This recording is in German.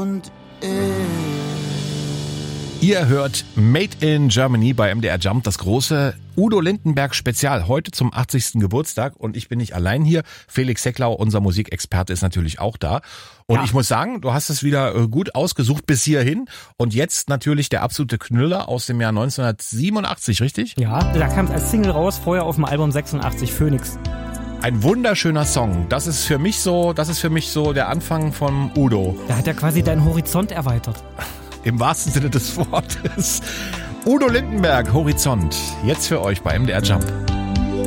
und Ihr hört Made in Germany bei MDR Jump, das große Udo Lindenberg Spezial, heute zum 80. Geburtstag und ich bin nicht allein hier. Felix Secklau, unser Musikexperte, ist natürlich auch da. Und ich muss sagen, du hast es wieder gut ausgesucht bis hierhin und jetzt natürlich der absolute Knüller aus dem Jahr 1987, richtig? Ja, da kam es als Single raus, vorher auf dem Album 86, Phoenix. Ein wunderschöner Song. Das ist für mich so der Anfang von Udo. Da hat er quasi deinen Horizont erweitert. Im wahrsten Sinne des Wortes. Udo Lindenberg, Horizont. Jetzt für euch bei MDR Jump.